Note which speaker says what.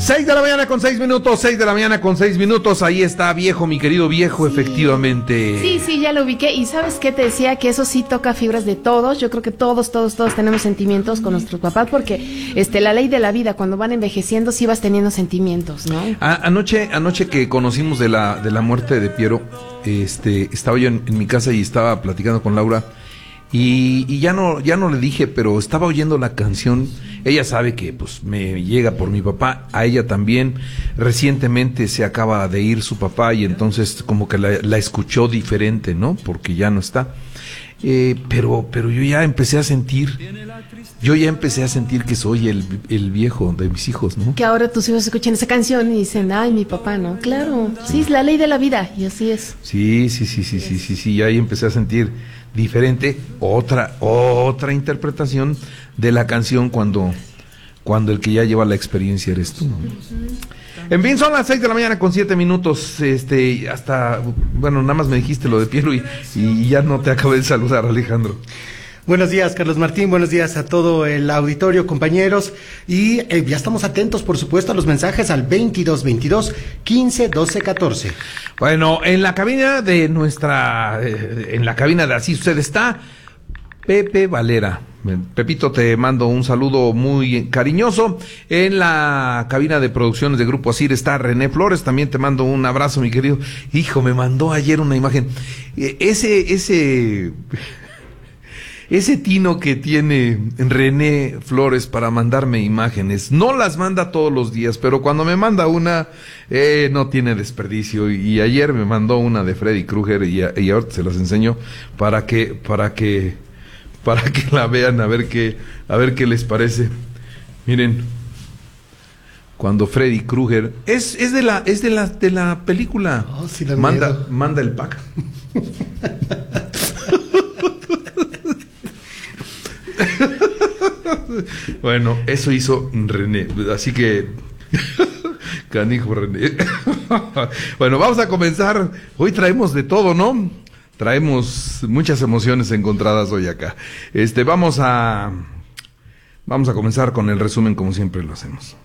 Speaker 1: 6 de la mañana con 6 minutos, 6 de la mañana con 6 minutos. Ahí está Viejo, mi querido Viejo, sí. Efectivamente.
Speaker 2: Sí, ya lo ubiqué. Y ¿sabes qué? Te decía que eso sí toca fibras de todos. Yo creo que todos tenemos sentimientos con nuestros papás, porque la ley de la vida, cuando van envejeciendo, sí vas teniendo sentimientos, ¿no?
Speaker 1: Anoche que conocimos de la muerte de Piero, estaba yo en mi casa y estaba platicando con Laura. Y ya no le dije, pero estaba oyendo la canción. Ella sabe que pues me llega por mi papá, a ella también. Recientemente se acaba de ir su papá y entonces como que la escuchó diferente, ¿no? Porque ya no está. Pero yo ya empecé a sentir que soy el viejo de mis hijos, ¿no?
Speaker 2: Que ahora tus hijos escuchan esa canción y dicen, ay, mi papá, ¿no? Claro, sí, es la ley de la vida y así es.
Speaker 1: Sí, y ahí empecé a sentir diferente otra interpretación de la canción cuando el que ya lleva la experiencia eres tú, ¿no? En fin, son las 6 de la mañana con 7 minutos, nada más me dijiste lo de Piero y ya no te acabé de saludar, Alejandro.
Speaker 3: Buenos días, Carlos Martín, buenos días a todo el auditorio, compañeros, y ya estamos atentos, por supuesto, a los mensajes al 2222-151214.
Speaker 1: Bueno, en la cabina de Así Sucede está Pepe Valera. Pepito, te mando un saludo muy cariñoso. En la cabina de producciones de Grupo Asir está René Flores, también te mando un abrazo, mi querido. Hijo, me mandó ayer una imagen. Ese tino que tiene René Flores para mandarme imágenes, no las manda todos los días, pero cuando me manda una, no tiene desperdicio. Y ayer me mandó una de Freddy Krueger y ahorita se las enseño para que la vean, a ver qué les parece. Miren, cuando Freddy Krueger es de la película.
Speaker 3: Oh, sí,
Speaker 1: manda el pack. Bueno, eso hizo René, así que canijo René. Bueno, vamos a comenzar. Hoy traemos de todo, ¿no? Traemos muchas emociones encontradas hoy acá. Vamos a comenzar con el resumen como siempre lo hacemos.